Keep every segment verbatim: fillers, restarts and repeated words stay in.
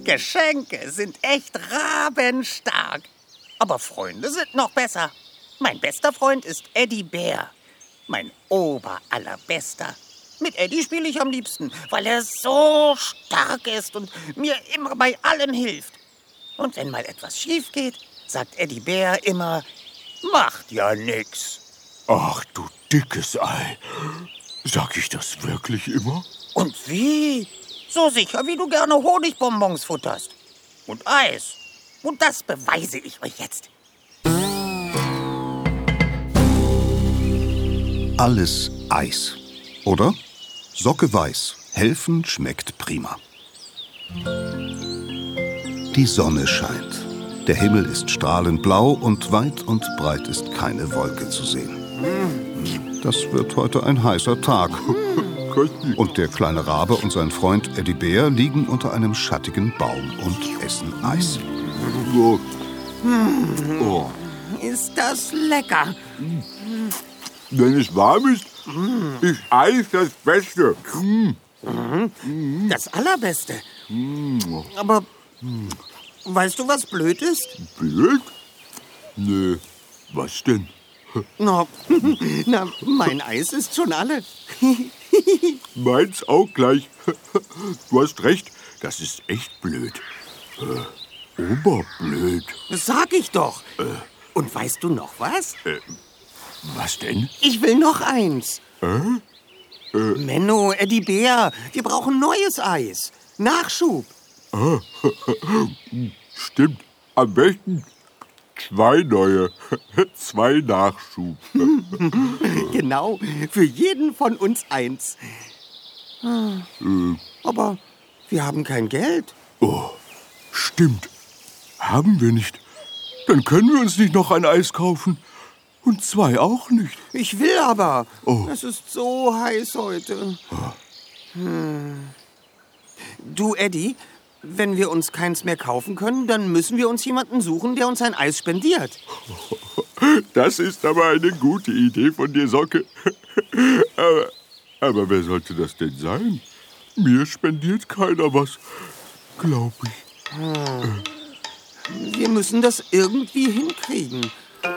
Geschenke sind echt rabenstark. Aber Freunde sind noch besser. Mein bester Freund ist Eddie Bär. Mein oberallerbester. Mit Eddie spiele ich am liebsten, weil er so stark ist und mir immer bei allem hilft. Und wenn mal etwas schief geht, sagt Eddie Bär immer, macht ja nix. Ach du dickes Ei. Sag ich das wirklich immer? Und wie? So sicher, wie du gerne Honigbonbons futterst. Und Eis. Und das beweise ich euch jetzt. Alles Eis, oder? Socke weiß. Helfen schmeckt prima. Die Sonne scheint. Der Himmel ist strahlend blau und weit und breit ist keine Wolke zu sehen. Das wird heute ein heißer Tag. Und der kleine Rabe und sein Freund Eddie Bär liegen unter einem schattigen Baum und essen Eis. Oh. Oh. Ist das lecker? Wenn es warm ist, ist Eis das Beste. Das Allerbeste. Aber weißt du, was blöd ist? Blöd? Nö. Was denn? Na, na, mein Eis ist schon alle. Meins auch gleich. Du hast recht, das ist echt blöd. Äh, oberblöd. Das sag ich doch. Äh. Und weißt du noch was? Äh, was denn? Ich will noch eins. Äh? Äh. Menno, Eddie Bär, wir brauchen neues Eis. Nachschub. Ah, stimmt. Am besten zwei neue. Zwei Nachschub. Genau, für jeden von uns eins. Äh. Aber wir haben kein Geld. Oh, stimmt. Haben wir nicht. Dann können wir uns nicht noch ein Eis kaufen. Und zwei auch nicht. Ich will aber. Oh. Es ist so heiß heute. Oh. Hm. Du, Eddie, wenn wir uns keins mehr kaufen können, dann müssen wir uns jemanden suchen, der uns ein Eis spendiert. Das ist aber eine gute Idee von dir, Socke. Aber, aber wer sollte das denn sein? Mir spendiert keiner was, glaube ich. Hm. Wir müssen das irgendwie hinkriegen.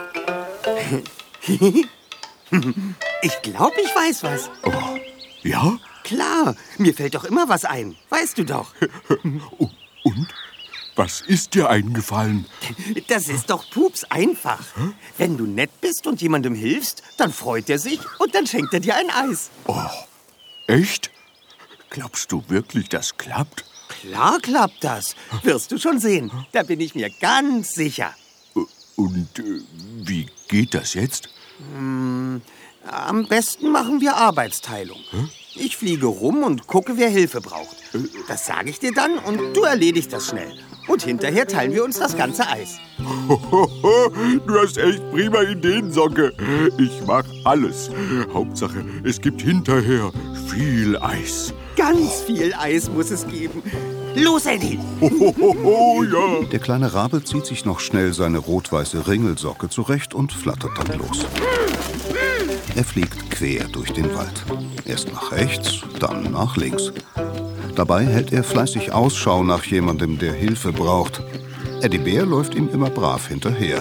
Ich glaube, ich weiß was. Oh, ja? Klar, mir fällt doch immer was ein. Weißt du doch. Und? Was ist dir eingefallen? Das ist doch pups einfach. Hä? Wenn du nett bist und jemandem hilfst, dann freut er sich und dann schenkt er dir ein Eis. Oh, echt? Glaubst du wirklich, das klappt? Klar klappt das. Wirst du schon sehen. Da bin ich mir ganz sicher. Und äh, wie geht das jetzt? Hm, am besten machen wir Arbeitsteilung. Hä? Ich fliege rum und gucke, wer Hilfe braucht. Das sage ich dir dann und du erledigst das schnell. Und hinterher teilen wir uns das ganze Eis. Du hast echt prima Ideen, Socke. Ich mach alles. Hauptsache, es gibt hinterher viel Eis. Ganz viel Eis muss es geben. Los, Eddie! Oh, ja. Der kleine Rabe zieht sich noch schnell seine rot-weiße Ringelsocke zurecht und flattert dann los. Er fliegt quer durch den Wald. Erst nach rechts, dann nach links. Dabei hält er fleißig Ausschau nach jemandem, der Hilfe braucht. Eddie Bär läuft ihm immer brav hinterher.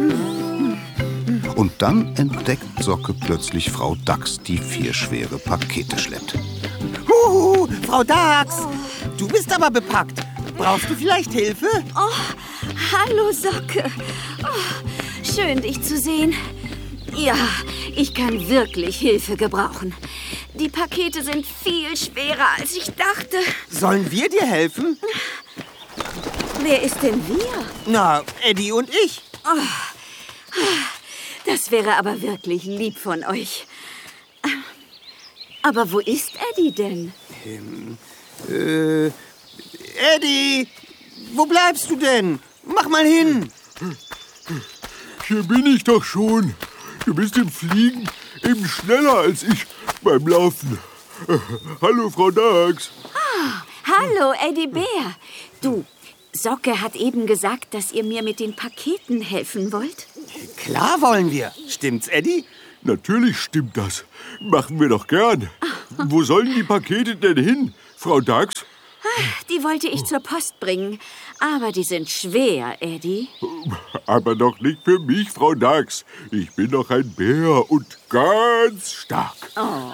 Und dann entdeckt Socke plötzlich Frau Dachs, die vier schwere Pakete schleppt. Huhu, Frau Dachs, du bist aber bepackt. Brauchst du vielleicht Hilfe? Oh, hallo Socke. Oh, schön, dich zu sehen. Ja, ich kann wirklich Hilfe gebrauchen. Die Pakete sind viel schwerer, als ich dachte. Sollen wir dir helfen? Wer ist denn wir? Na, Eddie und ich. Oh, das wäre aber wirklich lieb von euch. Aber wo ist Eddie denn? Ähm, äh, Eddie, wo bleibst du denn? Mach mal hin. Hier bin ich doch schon. Du bist im Fliegen eben schneller als ich beim Laufen. Äh, hallo, Frau Dachs. Ah, hallo, Eddie Bär. Du, Socke hat eben gesagt, dass ihr mir mit den Paketen helfen wollt. Klar wollen wir. Stimmt's, Eddie? Natürlich stimmt das. Machen wir doch gern. Wo sollen die Pakete denn hin, Frau Dachs? die wollte ich zur Post bringen. Aber die sind schwer, Eddie. Aber noch nicht für mich, Frau Dachs. Ich bin noch ein Bär und ganz stark. Oh.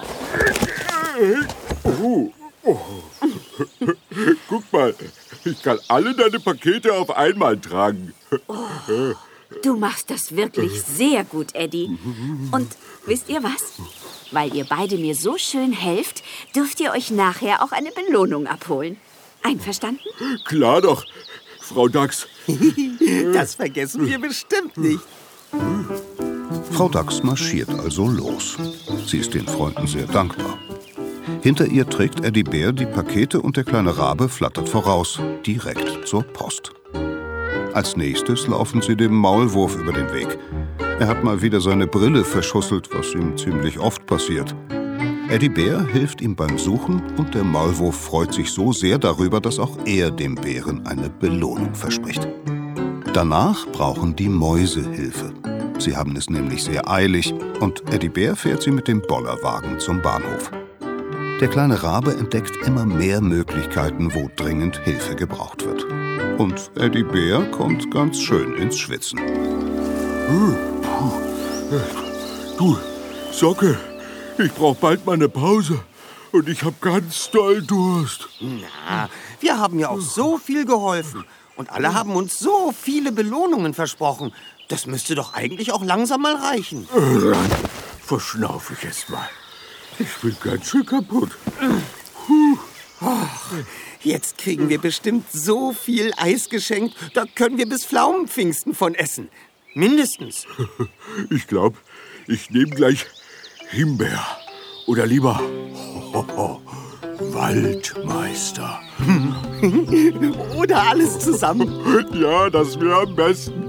Oh. Oh. Guck mal, ich kann alle deine Pakete auf einmal tragen. Oh. Du machst das wirklich sehr gut, Eddie. Und wisst ihr was? Weil ihr beide mir so schön helft, dürft ihr euch nachher auch eine Belohnung abholen. Einverstanden? Klar doch, Frau Dachs. Das vergessen wir bestimmt nicht. Frau Dachs marschiert also los. Sie ist den Freunden sehr dankbar. Hinter ihr trägt Eddie Bär die Pakete und der kleine Rabe flattert voraus, direkt zur Post. Als nächstes laufen sie dem Maulwurf über den Weg. Er hat mal wieder seine Brille verschusselt, was ihm ziemlich oft passiert. Eddie Bär hilft ihm beim Suchen und der Maulwurf freut sich so sehr darüber, dass auch er dem Bären eine Belohnung verspricht. Danach brauchen die Mäuse Hilfe. Sie haben es nämlich sehr eilig und Eddie Bär fährt sie mit dem Bollerwagen zum Bahnhof. Der kleine Rabe entdeckt immer mehr Möglichkeiten, wo dringend Hilfe gebraucht wird. Und Eddie Bär kommt ganz schön ins Schwitzen. Du, Socke, ich brauch bald mal eine Pause. Und ich hab ganz doll Durst. Na, wir haben ja auch so viel geholfen. Und alle haben uns so viele Belohnungen versprochen. Das müsste doch eigentlich auch langsam mal reichen. Äh, verschnauf ich erst mal. Ich bin ganz schön kaputt. Puh. Ach, jetzt kriegen wir bestimmt so viel Eis geschenkt, da können wir bis Pflaumenpfingsten von essen. Mindestens. Ich glaube, ich nehme gleich Himbeer. Oder lieber Waldmeister. Oder alles zusammen. Ja, das wäre am besten.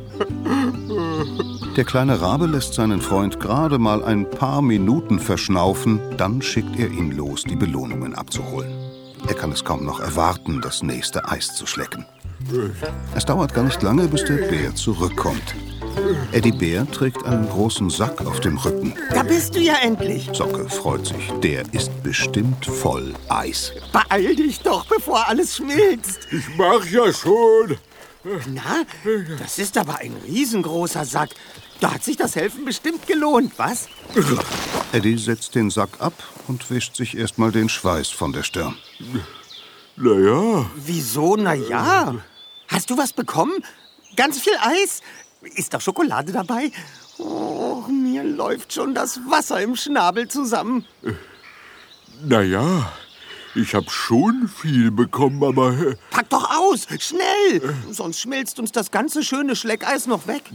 Der kleine Rabe lässt seinen Freund gerade mal ein paar Minuten verschnaufen, dann schickt er ihn los, die Belohnungen abzuholen. Er kann es kaum noch erwarten, das nächste Eis zu schlecken. Es dauert gar nicht lange, bis der Bär zurückkommt. Eddie Bär trägt einen großen Sack auf dem Rücken. Da bist du ja endlich. Socke freut sich, der ist bestimmt voll Eis. Beeil dich doch, bevor alles schmilzt. Ich mach ja schon. Na, das ist aber ein riesengroßer Sack. Da hat sich das Helfen bestimmt gelohnt, was? Eddie setzt den Sack ab und wischt sich erstmal den Schweiß von der Stirn. Na ja. Wieso, na ja? Hast du was bekommen? Ganz viel Eis? Ist doch Schokolade dabei? Oh, mir läuft schon das Wasser im Schnabel zusammen. Na ja, ich hab schon viel bekommen, aber... Pack doch aus, schnell! Sonst schmilzt uns das ganze schöne Schleckeis noch weg.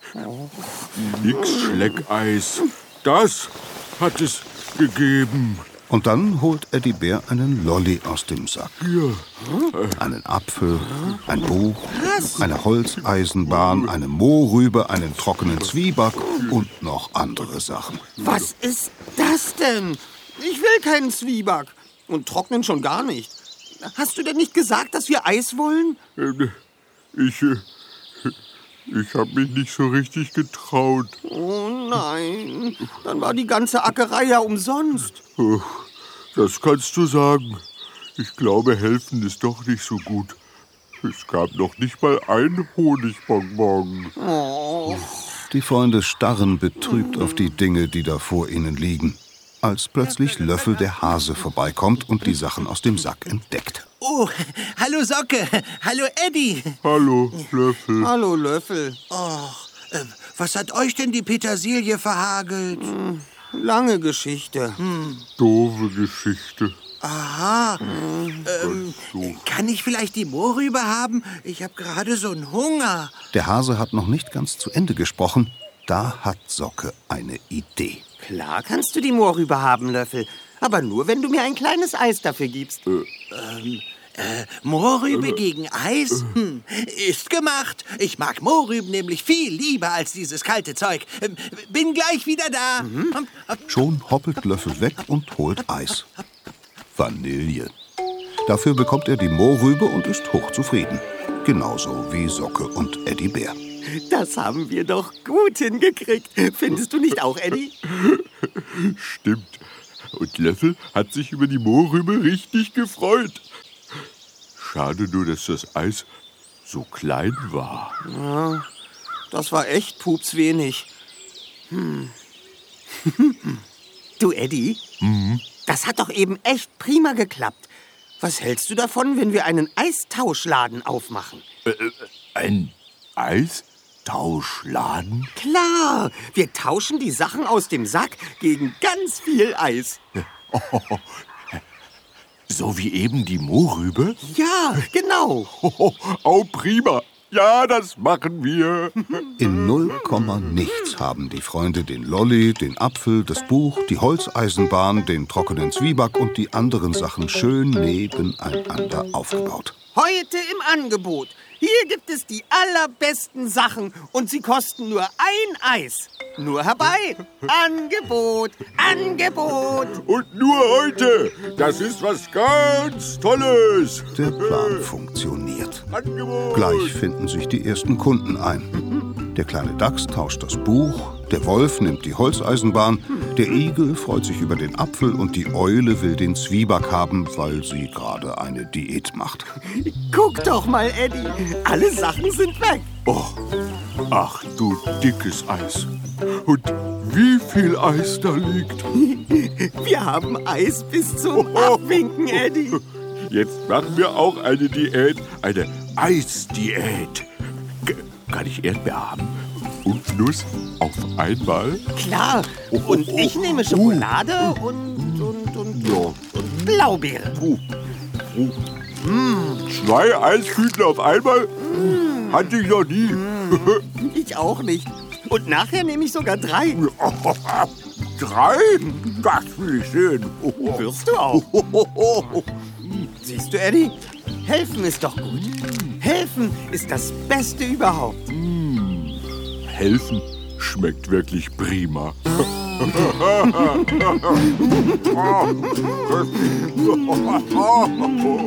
Nix Schleckeis. Das hat es gegeben. Und dann holt Eddie Bär einen Lolli aus dem Sack. Hier. Einen Apfel, ein Buch, eine Holzeisenbahn, eine Mohrrübe, einen trockenen Zwieback und noch andere Sachen. Was ist das denn? Ich will keinen Zwieback. Und trocknen schon gar nicht. Hast du denn nicht gesagt, dass wir Eis wollen? Ich... Ich hab mich nicht so richtig getraut. Oh nein, dann war die ganze Ackerei ja umsonst. Das kannst du sagen. Ich glaube, helfen ist doch nicht so gut. Es gab noch nicht mal ein Honigbonbon. Oh. Die Freunde starren betrübt auf die Dinge, die da vor ihnen liegen, als plötzlich Löffel der Hase vorbeikommt und die Sachen aus dem Sack entdeckt. Oh, hallo Socke, hallo Eddie. Hallo, Löffel. Hallo, Löffel. Och, äh, was hat euch denn die Petersilie verhagelt? Hm, lange Geschichte. Hm. Doofe Geschichte. Aha. Hm. Ähm, kann ich vielleicht die Mohrrübe haben? Ich habe gerade so einen Hunger. Der Hase hat noch nicht ganz zu Ende gesprochen. Da hat Socke eine Idee. Klar kannst du die Mohrrübe haben, Löffel. Aber nur, wenn du mir ein kleines Eis dafür gibst. Äh, ähm, äh, Mohrrübe äh, gegen Eis? Hm, ist gemacht. Ich mag Mohrrüben nämlich viel lieber als dieses kalte Zeug. Ähm, bin gleich wieder da. Mhm. Schon hoppelt Löffel weg und holt Eis. Vanille. Dafür bekommt er die Mohrrübe und ist hochzufrieden. Genauso wie Socke und Eddie Bär. Das haben wir doch gut hingekriegt. Findest du nicht auch, Eddie? Stimmt. Und Löffel hat sich über die Mohrrübe richtig gefreut. Schade nur, dass das Eis so klein war. Ja, das war echt pupswenig. Hm. Du, Eddie, Mhm. das hat doch eben echt prima geklappt. Was hältst du davon, wenn wir einen Eistauschladen aufmachen? Äh, äh, ein Eistauschladen? Klar, wir tauschen die Sachen aus dem Sack gegen ganz viel Eis. Oh, so wie eben die Mohrrübe? Ja, genau. Oh, oh, prima. Ja, das machen wir. In null Komma nichts haben die Freunde den Lolli, den Apfel, das Buch, die Holzeisenbahn, den trockenen Zwieback und die anderen Sachen schön nebeneinander aufgebaut. Heute im Angebot. Hier gibt es die allerbesten Sachen und sie kosten nur ein Eis. Nur herbei. Angebot, Angebot. Und nur heute. Das ist was ganz Tolles. Der Plan funktioniert. Angebot. Gleich finden sich die ersten Kunden ein. Der kleine Dachs tauscht das Buch, der Wolf nimmt die Holzeisenbahn, der Igel freut sich über den Apfel und die Eule will den Zwieback haben, weil sie gerade eine Diät macht. Guck doch mal, Eddie. Alle Sachen sind weg. Oh, ach du dickes Eis. Und wie viel Eis da liegt. Wir haben Eis bis zum Abwinken, Eddie. Jetzt machen wir auch eine Diät, eine Eisdiät. G- Kann ich Erdbeer haben? Und Nuss auf einmal? Klar. Und ich nehme Schokolade und, und, und, Ja. und Blaubeere. Oh, oh. Zwei Eistüten auf einmal? Hatte ich noch nie. Ich auch nicht. Und nachher nehme ich sogar drei. Drei? Das will ich sehen. Wirst du auch. Siehst du, Eddie? Helfen ist doch gut. Helfen ist das Beste überhaupt. Helfen schmeckt wirklich prima.